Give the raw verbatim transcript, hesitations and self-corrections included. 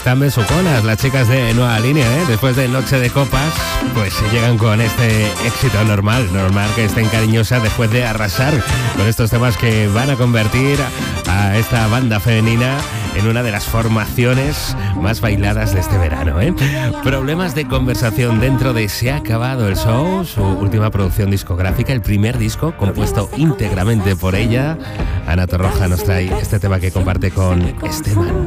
están besuconas las chicas de Nueva Línea, ¿eh? Después de Noche de Copas, pues llegan con este éxito normal, normal que estén cariñosas después de arrasar con estos temas que van a convertir a esta banda femenina en una de las formaciones más bailadas de este verano, ¿eh? Problemas de conversación dentro de Se ha acabado el show, su última producción discográfica, el primer disco compuesto íntegramente por ella. Ana Torroja nos trae este tema que comparte con Esteban.